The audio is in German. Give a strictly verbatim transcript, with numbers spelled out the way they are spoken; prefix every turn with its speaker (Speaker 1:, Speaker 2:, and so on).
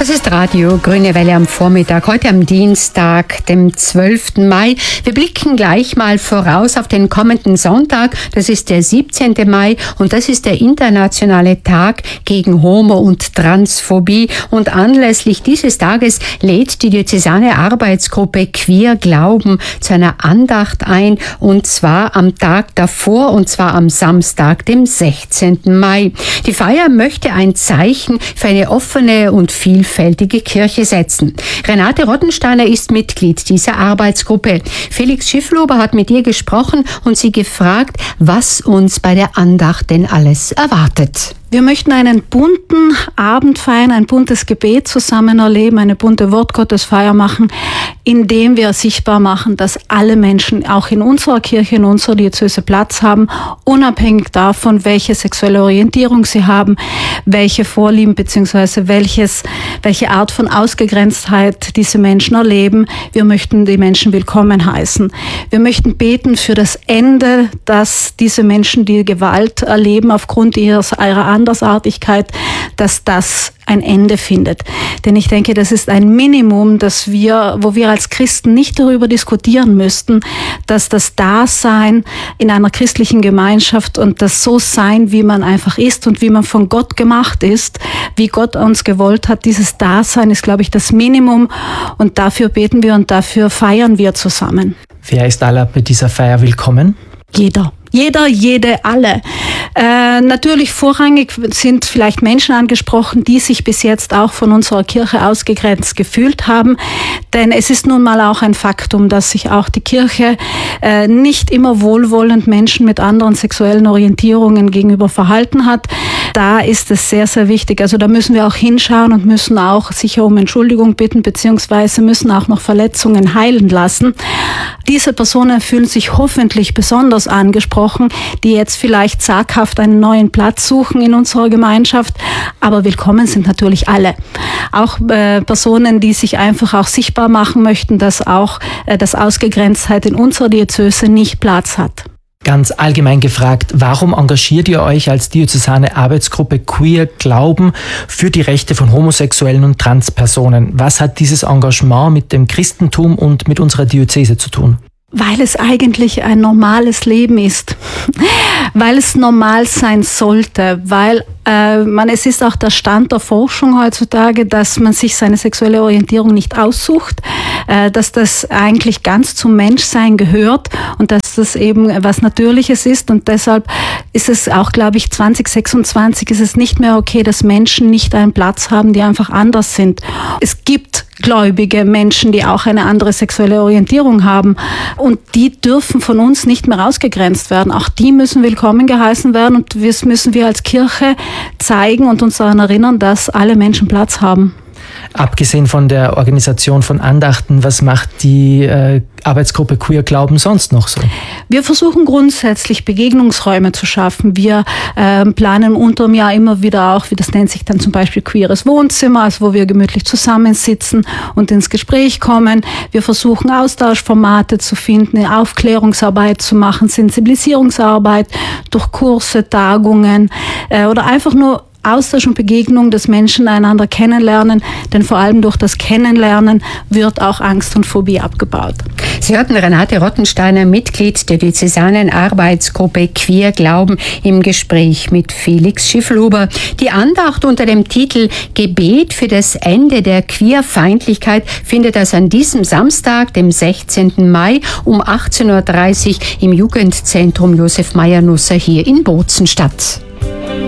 Speaker 1: Das ist Radio Grüne Welle am Vormittag, heute am Dienstag, dem zwölften Mai. Wir blicken gleich mal voraus auf den kommenden Sonntag. Das ist der siebzehnten Mai und das ist der internationale Tag gegen Homo- und Transphobie. Und anlässlich dieses Tages lädt die diözesane Arbeitsgruppe Queer Glauben zu einer Andacht ein, und zwar am Tag davor, und zwar am Samstag, dem sechzehnten Mai. Die Feier möchte ein Zeichen für eine offene und vielfältige Kirche setzen. Renate Rottensteiner ist Mitglied dieser Arbeitsgruppe. Felix Schifflober hat mit ihr gesprochen und sie gefragt, was uns bei der Andacht denn alles erwartet.
Speaker 2: Wir möchten einen bunten Abend feiern, ein buntes Gebet zusammen erleben, eine bunte Wortgottesfeier machen, indem wir sichtbar machen, dass alle Menschen auch in unserer Kirche, in unserer Diözese Platz haben, unabhängig davon, welche sexuelle Orientierung sie haben, welche Vorlieben bzw. welches, welche Art von Ausgegrenztheit diese Menschen erleben. Wir möchten die Menschen willkommen heißen. Wir möchten beten für das Ende, dass diese Menschen, die Gewalt erleben aufgrund ihres, ihrer Andersartigkeit, dass das ein Ende findet. Denn ich denke, das ist ein Minimum, dass wir, wo wir als Christen nicht darüber diskutieren müssten, dass das Dasein in einer christlichen Gemeinschaft und das so sein, wie man einfach ist und wie man von Gott gemacht ist, wie Gott uns gewollt hat, dieses Dasein ist, glaube ich, das Minimum, und dafür beten wir und dafür feiern wir zusammen.
Speaker 3: Wer ist alle bei dieser Feier willkommen?
Speaker 2: Jeder. Jeder, jede, alle. Äh, natürlich vorrangig sind vielleicht Menschen angesprochen, die sich bis jetzt auch von unserer Kirche ausgegrenzt gefühlt haben. Denn es ist nun mal auch ein Faktum, dass sich auch die Kirche äh, nicht immer wohlwollend Menschen mit anderen sexuellen Orientierungen gegenüber verhalten hat. Da ist es sehr, sehr wichtig. Also da müssen wir auch hinschauen und müssen auch sicher um Entschuldigung bitten, beziehungsweise müssen auch noch Verletzungen heilen lassen. Diese Personen fühlen sich hoffentlich besonders angesprochen, die jetzt vielleicht zaghaft einen neuen Platz suchen in unserer Gemeinschaft. Aber willkommen sind natürlich alle. Auch äh, Personen, die sich einfach auch sichtbar machen möchten, dass auch äh, das Ausgegrenztheit in unserer Diözese nicht Platz hat.
Speaker 3: Ganz allgemein gefragt, warum engagiert ihr euch als diözesane Arbeitsgruppe Queer Glauben für die Rechte von Homosexuellen und Transpersonen? Was hat dieses Engagement mit dem Christentum und mit unserer Diözese zu tun?
Speaker 2: Weil es eigentlich ein normales Leben ist, weil es normal sein sollte, weil äh, man, es ist auch der Stand der Forschung heutzutage, dass man sich seine sexuelle Orientierung nicht aussucht, äh, dass das eigentlich ganz zum Menschsein gehört und dass das eben was Natürliches ist, und deshalb ist es auch, glaube ich, zwanzig sechsundzwanzig ist es nicht mehr okay, dass Menschen nicht einen Platz haben, die einfach anders sind. Es gibt gläubige Menschen, die auch eine andere sexuelle Orientierung haben, und die dürfen von uns nicht mehr ausgegrenzt werden. Auch die müssen willkommen geheißen werden, und das müssen wir als Kirche zeigen und uns daran erinnern, dass alle Menschen Platz haben.
Speaker 3: Abgesehen von der Organisation von Andachten, was macht die äh, Arbeitsgruppe Queer Glauben sonst noch so?
Speaker 2: Wir versuchen grundsätzlich Begegnungsräume zu schaffen. Wir äh, planen unterm Jahr immer wieder auch, wie das nennt sich dann zum Beispiel queeres Wohnzimmer, also wo wir gemütlich zusammensitzen und ins Gespräch kommen. Wir versuchen Austauschformate zu finden, Aufklärungsarbeit zu machen, Sensibilisierungsarbeit durch Kurse, Tagungen äh, oder einfach nur Austausch und Begegnung, dass Menschen einander kennenlernen, denn vor allem durch das Kennenlernen wird auch Angst und Phobie abgebaut.
Speaker 1: Sie hörten Renate Rottensteiner, Mitglied der diözesanen Arbeitsgruppe Queer Glauben, im Gespräch mit Felix Schifflober. Die Andacht unter dem Titel Gebet für das Ende der Queerfeindlichkeit findet also an diesem Samstag, dem sechzehnten Mai um achtzehn Uhr dreißig im Jugendzentrum Josef Mayer-Nusser hier in Bozen statt.